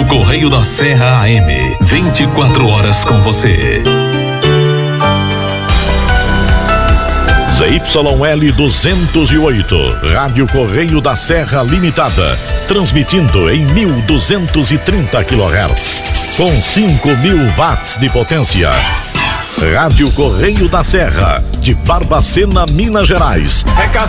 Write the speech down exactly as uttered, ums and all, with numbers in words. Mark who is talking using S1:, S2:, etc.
S1: Rádio Correio da Serra A M, vinte e quatro horas com você.
S2: Z Y L duzentos e oito, Rádio Correio da Serra Limitada, transmitindo em mil duzentos e trinta quilohertz, com cinco mil watts de potência. Rádio Correio da Serra, de Barbacena, Minas Gerais.